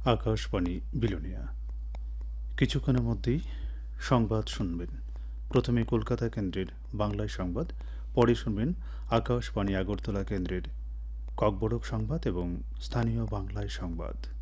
আকাশবাণী বিলোনিয়া। কিছুক্ষণের মধ্যেই সংবাদ শুনবেন। প্রথমে কলকাতা কেন্দ্রের বাংলায় সংবাদ, পরে শুনবেন আকাশবাণী আগরতলা কেন্দ্রের ককবরক সংবাদ এবং স্থানীয় বাংলায় সংবাদ।